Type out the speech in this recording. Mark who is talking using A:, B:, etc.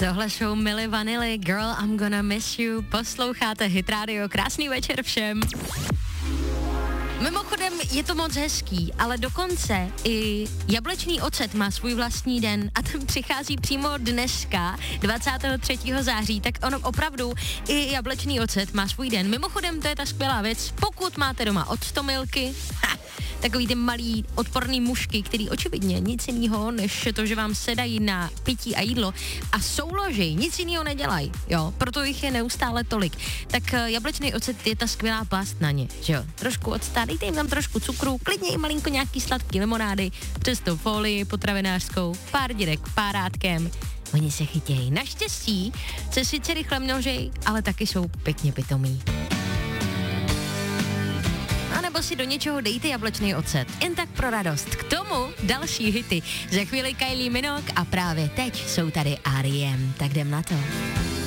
A: Tohle jsou Milli Vanilli, Girl, I'm gonna miss you. Posloucháte Hit Radio, krásný večer všem. Mimochodem je to moc hezký, ale dokonce i jablečný ocet má svůj vlastní den a ten přichází přímo dneska, 23. září, tak ono opravdu i jablečný ocet má svůj den. Mimochodem to je ta skvělá věc, pokud máte doma octomilky, takový ty malý odporný mušky, který očividně nic jiného, než to, že vám sedají na pití a jídlo a souloží, nic jiného nedělají, jo, proto jich je neustále tolik. Tak jablečný ocet je ta skvělá past na ně, že jo, trošku octa, dejte jim tam trošku cukru, klidně i malinko nějaký sladký limonády, přes to folii potravinářskou, pár dírek párátkem, oni se chytějí. Naštěstí se sice rychle množej, ale taky jsou pěkně pitomí. A nebo si do něčeho dejte jablečný ocet. Jen tak pro radost. K tomu další hity. Za chvíli Kylie Minogue a právě teď jsou tady R.E.M. Tak jdem na to.